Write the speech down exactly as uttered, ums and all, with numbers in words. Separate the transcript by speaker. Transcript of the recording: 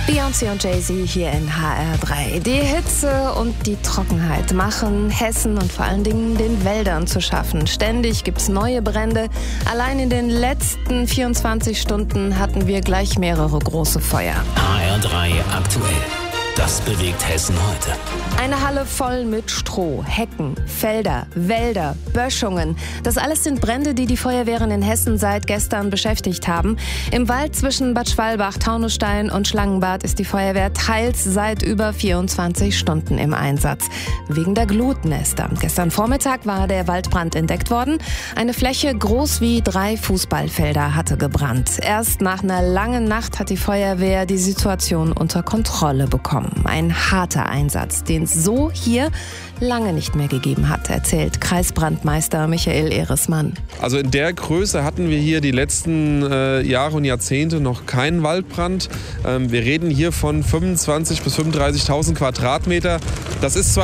Speaker 1: Beyoncé und Jay-Z hier in H R drei. Die Hitze und die Trockenheit machen Hessen und vor allen Dingen den Wäldern zu schaffen. Ständig gibt's neue Brände. Allein in den letzten vierundzwanzig Stunden hatten wir gleich mehrere große Feuer.
Speaker 2: H R drei aktuell. Das bewegt Hessen heute.
Speaker 1: Eine Halle voll mit Stroh, Hecken, Felder, Wälder, Böschungen. Das alles sind Brände, die die Feuerwehren in Hessen seit gestern beschäftigt haben. Im Wald zwischen Bad Schwalbach, Taunusstein und Schlangenbad ist die Feuerwehr teils seit über vierundzwanzig Stunden im Einsatz. Wegen der Glutnester. Gestern Vormittag war der Waldbrand entdeckt worden. Eine Fläche groß wie drei Fußballfelder hatte gebrannt. Erst nach einer langen Nacht hat die Feuerwehr die Situation unter Kontrolle bekommen. Ein harter Einsatz, den es so hier lange nicht mehr gegeben hat, erzählt Kreisbrandmeister Michael Ehresmann.
Speaker 3: Also in der Größe hatten wir hier die letzten äh, Jahre und Jahrzehnte noch keinen Waldbrand. Ähm, wir reden hier von fünfundzwanzigtausend bis fünfunddreißigtausend Quadratmeter. Das ist zwar